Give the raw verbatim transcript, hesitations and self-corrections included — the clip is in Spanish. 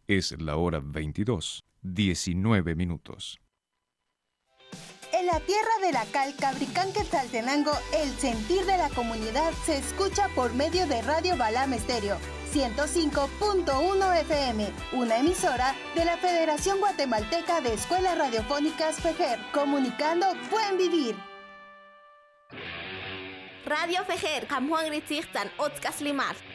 Es la hora veintidós, diecinueve minutos. En la tierra de la cal Cabricán Quetzaltenango, el sentir de la comunidad se escucha por medio de Radio Balam Estéreo, ciento cinco punto uno F M, una emisora de la Federación Guatemalteca de Escuelas Radiofónicas FEJER, comunicando buen vivir. Radio FEJER, Juan Gritzirtan, Otzkas Limar.